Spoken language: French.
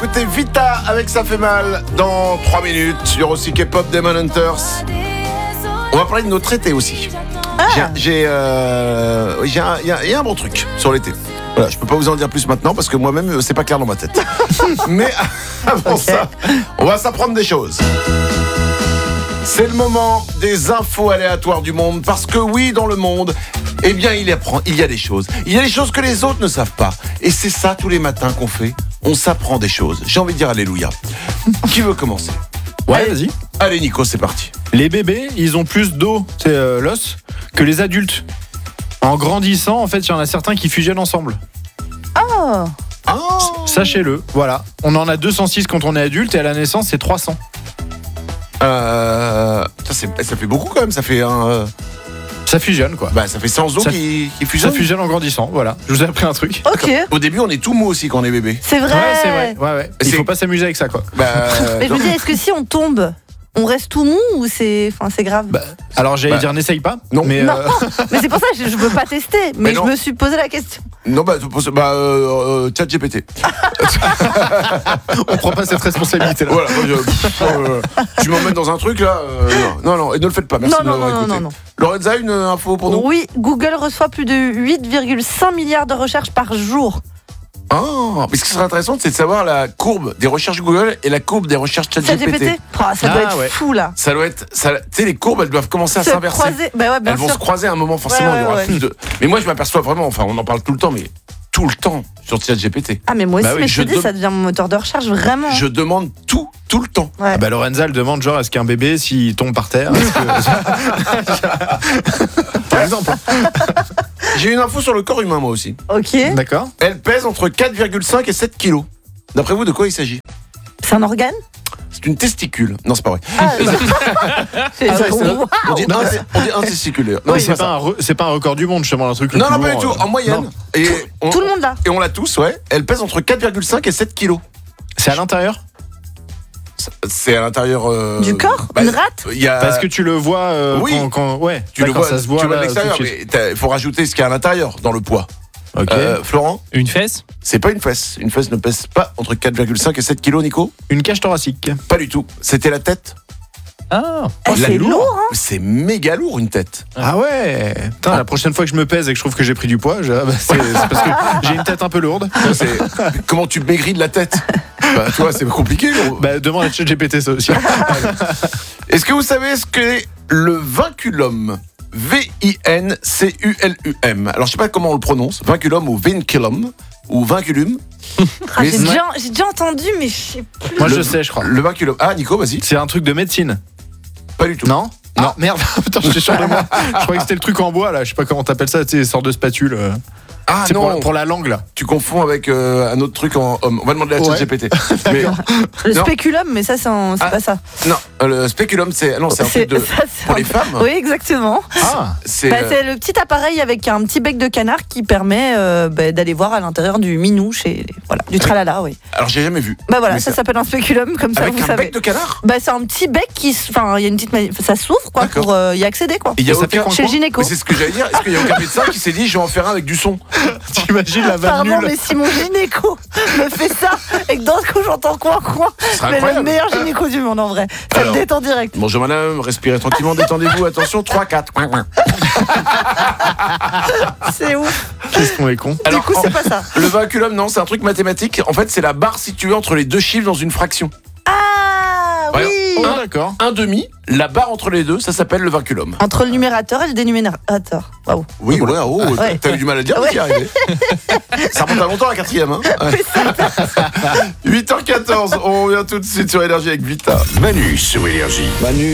écouter Vita avec Ça fait mal dans 3 minutes. Il y aura aussi K-pop Demon Hunters. On va parler de notre été aussi. Il y a un bon truc sur l'été. Voilà, je peux pas vous en dire plus maintenant parce que moi-même c'est pas clair dans ma tête. Mais avant ça, on va s'apprendre des choses. C'est le moment des infos aléatoires du monde parce que oui, dans le monde, eh bien il y a des choses. Il y a des choses que les autres ne savent pas. Et c'est ça tous les matins qu'on fait. On s'apprend des choses. J'ai envie de dire alléluia. Qui veut commencer ? Ouais, vas-y. Allez Nico, c'est parti. Les bébés, ils ont plus d'eau, c'est l'os, que les adultes. En grandissant, en fait, il y en a certains qui fusionnent ensemble. Oh. Sachez-le, voilà. On en a 206 quand on est adulte et à la naissance, c'est 300. Ça fait beaucoup quand même. Ça fait Ça fusionne, quoi. ça fait 100 os qui Ça fusionnent. fusionne en grandissant, voilà. Je vous ai appris un truc. Ok. Au début, on est tout mou aussi quand on est bébé. C'est vrai. Ouais, c'est vrai. Ouais. Il C'est- faut pas s'amuser avec ça, quoi. Mais je me dis, est-ce que si on tombe, on reste tout mou ou c'est grave? Alors, j'allais Bah, dire, n'essaye pas. non. Mais Non, mais c'est pour ça que je veux pas tester. Mais je non. me suis posé la question. Non, ChatGPT. on prend pas cette responsabilité-là. Voilà, tu m'emmènes dans un truc là. Non, et ne le faites pas. Merci de m'avoir écouté. Non. Lorenza, une info pour nous. Oui, Google reçoit plus de 8,5 milliards de recherches par jour. Mais ce qui serait intéressant, c'est de savoir la courbe des recherches Google et la courbe des recherches ChatGPT. ChatGPT, ça doit être ouais. fou là. Ça doit être. Tu sais, les courbes, elles doivent commencer à Se s'inverser. croiser. Bah ouais, bien Elles vont sûr. se croiser à un moment, forcément. Ouais, Il y aura ouais. plus de. Mais moi, je m'aperçois vraiment. Enfin, on en parle tout le temps, mais tout le temps sur ChatGPT. Ah, mais moi aussi, Bah oui, mais je te je dis, ça devient mon moteur de recherche vraiment. Je demande tout le temps. Ouais. Lorenza, elle demande genre, est-ce qu'un bébé, s'il tombe par terre, par exemple. J'ai une info sur le corps humain, moi aussi. Ok. D'accord. Elle pèse entre 4,5 et 7 kilos. D'après vous, de quoi il s'agit ? C'est un organe? C'est une testicule. Non, c'est pas vrai. C'est ouais, Waouh. On dit un testicule. d'ailleurs. Non, Mais c'est c'est pas un record du monde, justement, un truc le Non, plus pas du lourd, tout. En moyenne. non. Et Tout le monde là. Et on l'a tous, ouais. Elle pèse entre 4,5 et 7 kilos. C'est à l'intérieur. C'est à l'intérieur. Du corps? Une rate? Il y a. Parce que tu le vois oui. quand ouais, tu le vois, ça se voit tu vois de là, l'extérieur. tout de suite. Mais il faut rajouter ce qu'il y a à l'intérieur dans le poids. Ok. Florent, Une fesse? c'est pas une fesse. Une fesse ne pèse pas entre 4,5 et 7 kilos, Nico. Une cage thoracique. Pas du tout. C'était la tête. Ah. La C'est lourde. lourd, hein? C'est méga lourd, une tête. Ah ouais. Putain, la prochaine fois que je me pèse et que je trouve que j'ai pris du poids, c'est parce que j'ai une tête un peu lourde. Comment tu maigris de la tête? Tu vois, c'est compliqué. Demande à ChatGPT ça aussi. Est-ce que vous savez ce qu'est le vinculum? V-I-N-C-U-L-U-M. Alors, je sais pas comment on le prononce. Vinculum ou vinculum ou vinculum. Mais J'ai déjà entendu, mais je sais plus. Moi je sais, je crois. Le vinculum. Ah, Nico, vas-y. C'est un truc de médecine. Pas du tout. Non. Non, merde, putain, j'étais sûr de moi. Je croyais que c'était le truc en bois là, je sais pas comment t'appelles ça, tu sais, des sortes de spatules. Ah C'est non, pour la langue là. tu confonds avec un autre truc en homme. On va demander à Ouais. ChatGPT. Mais Le non. spéculum, mais ça, c'est pas ça. non, le spéculum, c'est un truc de ça, c'est pour un les peu- femmes. Oui, exactement. Ah. C'est C'est le petit appareil avec un petit bec de canard qui permet d'aller voir à l'intérieur du minouche et du tralala, oui. alors j'ai jamais vu. Bah voilà, Mais ça s'appelle un spéculum, comme ça, avec vous un savez. bec de canard. Bah c'est un petit bec qui, enfin, il y a une petite, ça s'ouvre quoi D'accord. pour y accéder quoi. Et il y a Et ça fait aucun. quoi Chez le gynéco. Mais c'est ce que j'allais dire. Est-ce qu'il y a aucun médecin qui s'est dit je vais en faire un avec du son? T'imagines la vanne Pardon, nulle. mais si mon gynéco me fait ça et que d'un coup j'entends coin, serait mais le incroyable. meilleur gynéco du monde en vrai. Ça Alors. me détend direct. Bonjour madame, respirez tranquillement, détendez-vous, attention, 3, 4. C'est ouf. Qu'est-ce qu'on est con. Du coup, c'est pas ça. Le vinculum, non, c'est un truc mathématique. En fait, c'est la barre située entre les deux chiffres dans une fraction. Ah Ouais. oui. Ah d'accord. Un demi, la barre entre les deux, ça s'appelle le vinculum. Entre le numérateur et le dénominateur. Waouh. Oui, ouais, Ouais. t'as eu du mal à le dire, mais Ouais. t'y es arrivé. Ça remonte à longtemps, la quatrième. Hein. 8h14, on revient tout de suite sur Énergie avec Vita. Manu sur Énergie. Manu